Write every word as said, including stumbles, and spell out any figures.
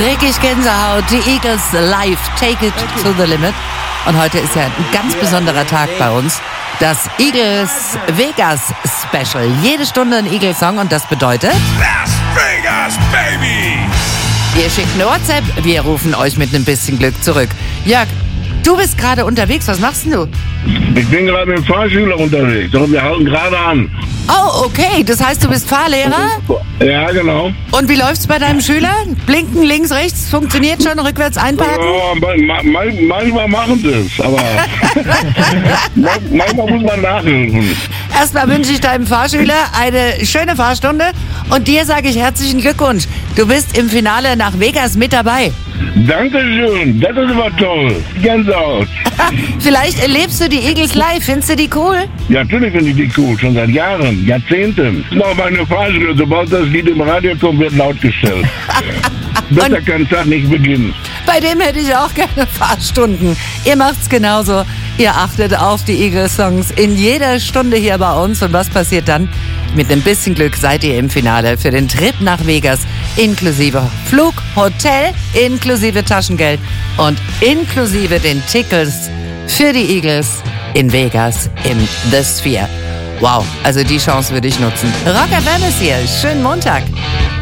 Krieg ich Gänsehaut, die Eagles live, take it to the limit. Und heute ist ja ein ganz besonderer Tag bei uns. Das Eagles Vegas Special. Jede Stunde ein Eagles-Song und das bedeutet... Las Vegas, Baby! Ihr schickt eine WhatsApp, wir rufen euch mit einem bisschen Glück zurück. Jörg, du bist gerade unterwegs, was machst denn du? Ich bin gerade mit dem Fahrschüler unterwegs, aber wir halten gerade an. Oh, okay, das heißt, du bist Fahrlehrer? Ja, genau. Und wie läuft's bei deinem Schüler? Blinken links, rechts, funktioniert schon, rückwärts einparken? Ja, ma- ma- manchmal machen sie es, aber manchmal muss man nachhelfen. Erstmal wünsche ich deinem Fahrschüler eine schöne Fahrstunde und dir sage ich herzlichen Glückwunsch. Du bist im Finale nach Vegas mit dabei. Dankeschön, das ist aber toll. Gänsehaut. Vielleicht erlebst du die Eagles live, findest du die cool? Ja, natürlich finde ich die cool, schon seit Jahren, Jahrzehnten. Noch meine Fahrschüler, sobald das Lied im Radio kommt, wird laut gestellt. Besser kann Tag nicht beginnen. Bei dem hätte ich auch gerne Fahrstunden. Ihr macht's genauso. Ihr achtet auf die Eagles-Songs in jeder Stunde hier bei uns. Und was passiert dann? Mit ein bisschen Glück seid ihr im Finale für den Trip nach Vegas. Inklusive Flug, Hotel, inklusive Taschengeld und inklusive den Tickets für die Eagles in Vegas im The Sphere. Wow, also die Chance würde ich nutzen. Rock F M ist hier. Schönen Montag.